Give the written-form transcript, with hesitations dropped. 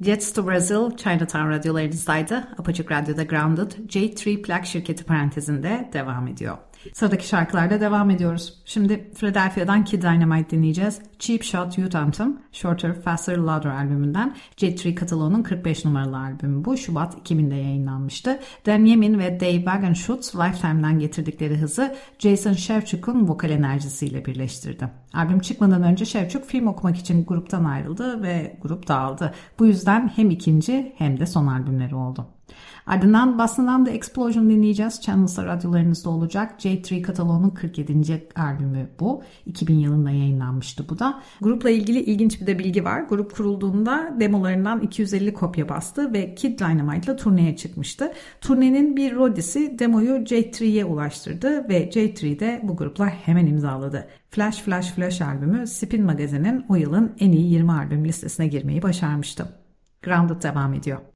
Jets to Brazil, Chinatown radyolarınızdaydı. Apaçık Radyo'da Grounded, J3 plak şirketi parantezinde devam ediyor. Sıradaki şarkılarda devam ediyoruz. Şimdi Philadelphia'dan Kid Dynamite dinleyeceğiz. Cheap Shot Youth Anthem, Shorter, Faster, Louder albümünden. J3 kataloğunun 45 numaralı albümü bu. Şubat 2000'de yayınlanmıştı. Dan Yemin ve Dave Wagenschutz Lifetime'dan getirdikleri hızı Jason Shevchuk'un vokal enerjisiyle birleştirdi. Albüm çıkmadan önce Shevchuk film okumak için gruptan ayrıldı ve grup dağıldı. Bu yüzden hem ikinci hem de son albümleri oldu. Ardından Boston'dan The Explosion dinleyeceğiz. Channels'ta radyolarınızda olacak. J3 kataloğunun 47. albümü bu. 2000 yılında yayınlanmıştı bu da. Grupla ilgili ilginç bir de bilgi var. Grup kurulduğunda demolarından 250 kopya bastı ve Kid Dynamite'la turneye çıkmıştı. Turnenin bir rodisi demoyu J3'ye ulaştırdı ve J3 de bu grupla hemen imzaladı. Flash Flash Flash albümü Spin Magazine'in o yılın en iyi 20 albüm listesine girmeyi başarmıştı. Grounded devam ediyor.